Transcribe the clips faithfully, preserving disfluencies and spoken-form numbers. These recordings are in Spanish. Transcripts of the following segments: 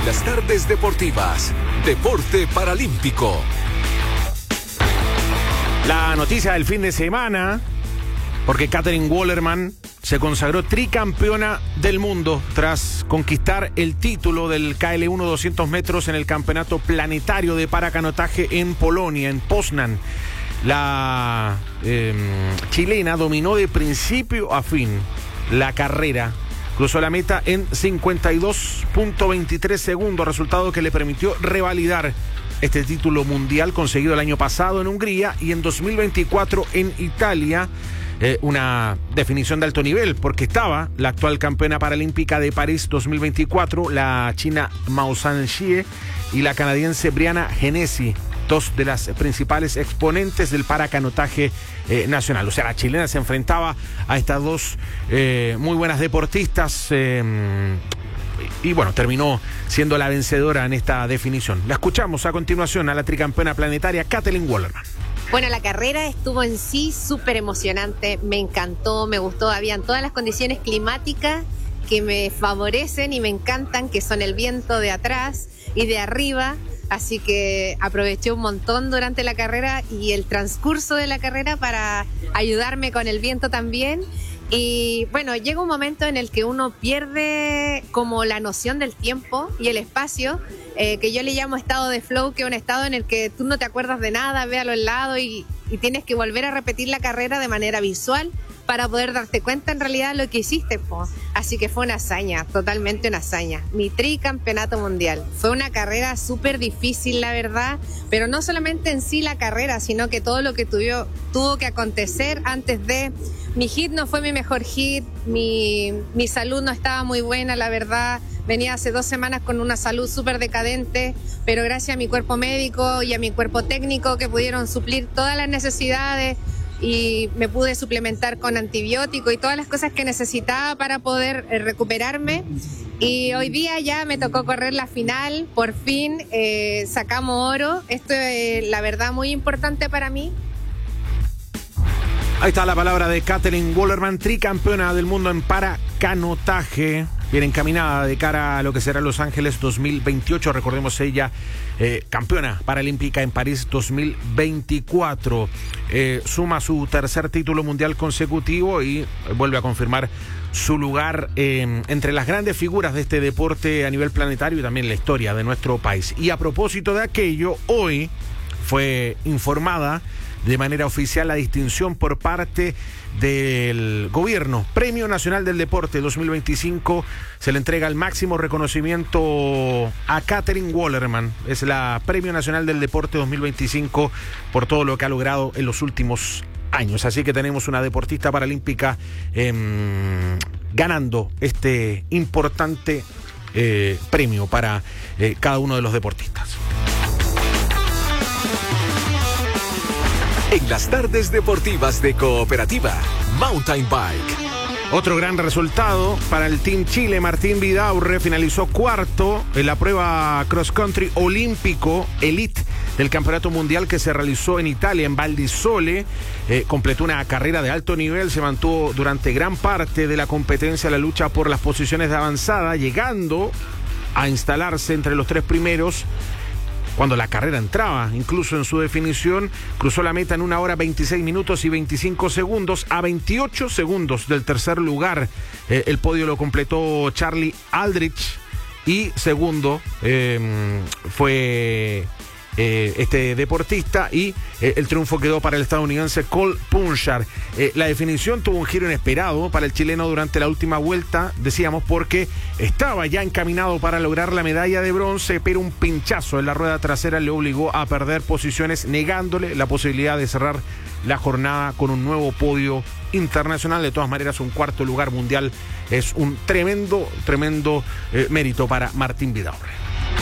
En las tardes deportivas, Deporte Paralímpico. La noticia del fin de semana, porque Katherine Walerman se consagró tricampeona del mundo tras conquistar el título del K L uno doscientos metros en el Campeonato Planetario de Paracanotaje en Polonia, en Poznań. La eh, chilena dominó de principio a fin la carrera. Cruzó la meta en cincuenta y dos punto veintitrés segundos, resultado que le permitió revalidar este título mundial conseguido el año pasado en Hungría y en dos mil veinticuatro en Italia. Eh, una definición de alto nivel, porque estaba la actual campeona paralímpica de París dos mil veinticuatro, la china Mao Zhang-xie, y la canadiense Brianna Genesi, dos de las principales exponentes del paracanotaje eh, nacional. O sea, la chilena se enfrentaba a estas dos eh, muy buenas deportistas eh, y bueno, terminó siendo la vencedora en esta definición. La escuchamos a continuación a la tricampeona planetaria Katherine Walerman. Bueno, la carrera estuvo en sí súper emocionante, me encantó, me gustó, habían todas las condiciones climáticas que me favorecen y me encantan, que son el viento de atrás y de arriba, así que aproveché un montón durante la carrera y el transcurso de la carrera para ayudarme con el viento también. Y bueno, llega un momento en el que uno pierde como la noción del tiempo y el espacio, eh, que yo le llamo estado de flow, que es un estado en el que tú no te acuerdas de nada, ve a los lados y, y tienes que volver a repetir la carrera de manera visual para poder darte cuenta en realidad lo que hiciste, po. Así que fue una hazaña, totalmente una hazaña. Mi tricampeonato mundial. Fue una carrera súper difícil, la verdad, pero no solamente en sí la carrera, sino que todo lo que tuvo, tuvo que acontecer antes de... Mi hit no fue mi mejor hit, mi, mi salud no estaba muy buena, la verdad. Venía hace dos semanas con una salud súper decadente, pero gracias a mi cuerpo médico y a mi cuerpo técnico que pudieron suplir todas las necesidades y me pude suplementar con antibióticos y todas las cosas que necesitaba para poder eh, recuperarme. Y hoy día ya me tocó correr la final, por fin eh, sacamos oro. Esto es la verdad muy importante para mí. Ahí está la palabra de Katherine Walerman, tricampeona del mundo en paracanotaje, bien encaminada de cara a lo que será Los Ángeles dos mil veintiocho. Recordemos, ella eh, campeona paralímpica en París dos mil veinticuatro. Eh, suma su tercer título mundial consecutivo y vuelve a confirmar su lugar eh, entre las grandes figuras de este deporte a nivel planetario y también la historia de nuestro país. Y a propósito de aquello, hoy fue informada de manera oficial la distinción por parte del gobierno. Premio Nacional del Deporte dos mil veinticinco, se le entrega el máximo reconocimiento a Katherine Walerman. Es la Premio Nacional del Deporte dos mil veinticinco por todo lo que ha logrado en los últimos años. Así que tenemos una deportista paralímpica eh, ganando este importante eh, premio para eh, cada uno de los deportistas. En las tardes deportivas de Cooperativa Mountain Bike. Otro gran resultado para el Team Chile. Martín Vidaurre finalizó cuarto en la prueba cross country olímpico elite del Campeonato Mundial que se realizó en Italia, en Val di Sole. Eh, completó una carrera de alto nivel, se mantuvo durante gran parte de la competencia la lucha por las posiciones de avanzada, llegando a instalarse entre los tres primeros. Cuando la carrera entraba, incluso en su definición, cruzó la meta en una hora veintiséis minutos y veinticinco segundos, a veintiocho segundos del tercer lugar. Eh, el podio lo completó Charlie Aldrich y segundo eh, fue eh, este deportista y eh, el triunfo quedó para el estadounidense Cole Punchard. Eh, la definición tuvo un giro inesperado para el chileno durante la última vuelta, decíamos, porque estaba ya encaminado para lograr la medalla de bronce, pero un pinchazo en la rueda trasera le obligó a perder posiciones, negándole la posibilidad de cerrar la jornada con un nuevo podio internacional. De todas maneras, un cuarto lugar mundial es un tremendo, tremendo eh, mérito para Martín Vidaurre.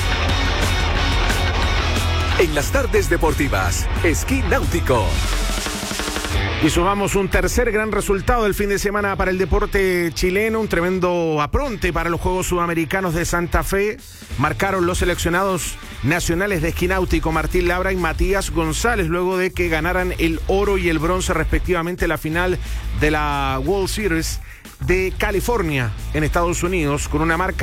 En las tardes deportivas, esquí náutico. Y sumamos un tercer gran resultado del fin de semana para el deporte chileno, un tremendo apronte para los Juegos Sudamericanos de Santa Fe. Marcaron los seleccionados nacionales de esquí náutico Martín Labra y Matías González, luego de que ganaran el oro y el bronce respectivamente la final de la World Series de California en Estados Unidos, con una marca